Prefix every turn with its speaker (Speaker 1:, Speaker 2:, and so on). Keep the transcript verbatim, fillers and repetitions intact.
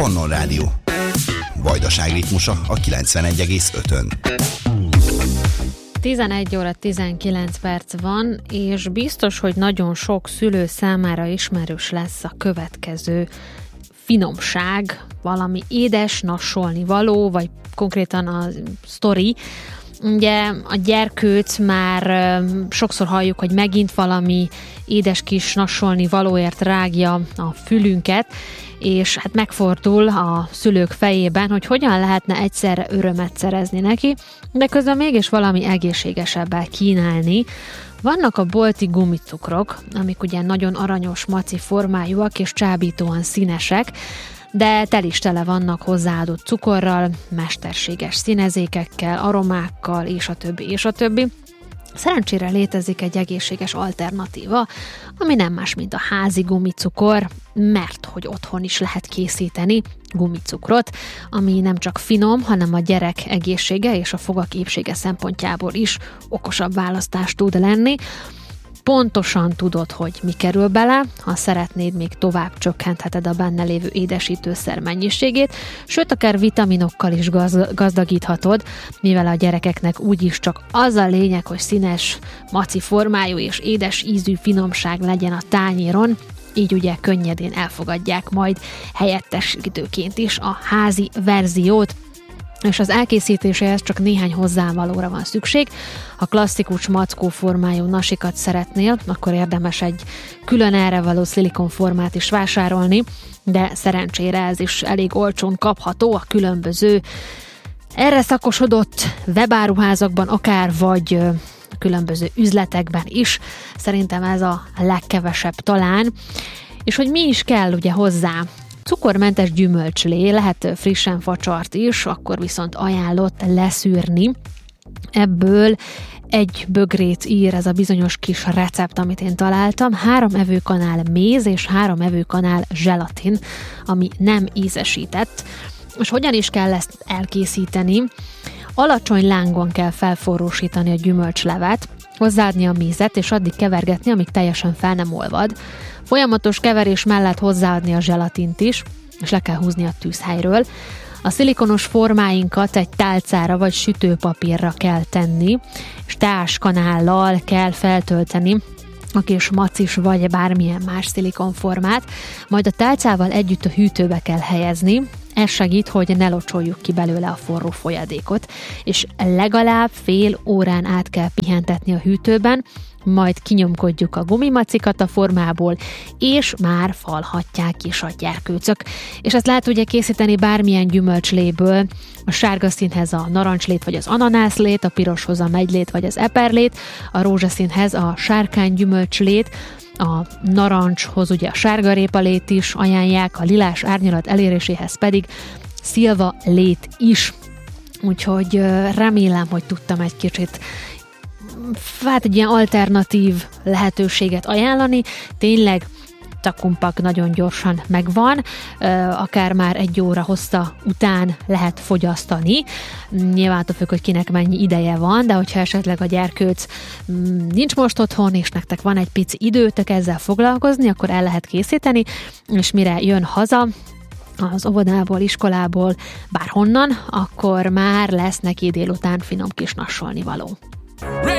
Speaker 1: Pannon Rádió. Vajdaság ritmusa a kilencvenegy egész ötön.
Speaker 2: tizenegy óra tizenkilenc perc van, és biztos, hogy nagyon sok szülő számára ismerős lesz a következő finomság, valami édes, nassolni való, vagy konkrétan a sztori. Ugye a gyerkőc már sokszor halljuk, hogy megint valami édes kis nassolni valóért rágja a fülünket, és hát megfordul a szülők fejében, hogy hogyan lehetne egyszerre örömet szerezni neki, de közben mégis valami egészségesebbel kínálni. Vannak a bolti gumicukrok, amik ugye nagyon aranyos maci formájúak és csábítóan színesek, de tel is tele vannak hozzáadott cukorral, mesterséges színezékekkel, aromákkal, és a többi, és a többi. Szerencsére létezik egy egészséges alternatíva, ami nem más, mint a házi gumicukor, mert hogy otthon is lehet készíteni gumicukrot, ami nem csak finom, hanem a gyerek egészsége és a fogak épsége szempontjából is okosabb választás tud lenni. Pontosan tudod, hogy mi kerül bele, ha szeretnéd, még tovább csökkentheted a benne lévő édesítőszer mennyiségét, sőt, akár vitaminokkal is gazdagíthatod, mivel a gyerekeknek úgyis csak az a lényeg, hogy színes, maci formájú és édes ízű finomság legyen a tányéron, így ugye könnyedén elfogadják majd helyettesítőként is a házi verziót, és az elkészítéséhez csak néhány hozzávalóra van szükség. Ha klasszikus mackó formájú nasikat szeretnél, akkor érdemes egy külön erre való szilikonformát is vásárolni, de szerencsére ez is elég olcsón kapható a különböző erre szakosodott webáruházakban akár, vagy különböző üzletekben is. Szerintem ez a legkevesebb talán. És hogy mi is kell ugye hozzá? Cukormentes gyümölcslé, lehet frissen facsart is, akkor viszont ajánlott leszűrni. Ebből egy bögrét ír ez a bizonyos kis recept, amit én találtam. Három evőkanál méz és három evőkanál zselatin, ami nem ízesített. És hogyan is kell ezt elkészíteni? Alacsony lángon kell felforrósítani a gyümölcslevet, hozzáadni a mézet, és addig kevergetni, amíg teljesen fel nem olvad. Folyamatos keverés mellett hozzáadni a zselatint is, és le kell húzni a tűzhelyről. A szilikonos formáinkat egy tálcára vagy sütőpapírra kell tenni, és teáskanállal kell feltölteni a kis macis vagy bármilyen más szilikonformát, majd a tálcával együtt a hűtőbe kell helyezni. Ez segít, hogy ne locsoljuk ki belőle a forró folyadékot, és legalább fél órán át kell pihentetni a hűtőben, majd kinyomkodjuk a gumimacikat a formából, és már falhatják is a gyerkőcök. És ezt lehet ugye készíteni bármilyen gyümölcsléből, a sárga színhez a narancslét vagy az ananászlét, a piroshoz a megylét vagy az eperlét, a rózsaszínhez a sárkány gyümölcslét, a narancshoz ugye a sárgarépalét is ajánlják, a lilás árnyalat eléréséhez pedig szilva lét is. Úgyhogy remélem, hogy tudtam egy kicsit hát egy ilyen alternatív lehetőséget ajánlani. Tényleg takumpak nagyon gyorsan megvan, akár már egy óra hossza után lehet fogyasztani. Nyilván attól függ, hogy kinek mennyi ideje van, de hogyha esetleg a gyerkőc nincs most otthon, és nektek van egy pici időtök ezzel foglalkozni, akkor el lehet készíteni, és mire jön haza az óvodából, iskolából, bárhonnan, akkor már lesz neki délután finom kis nassolni való.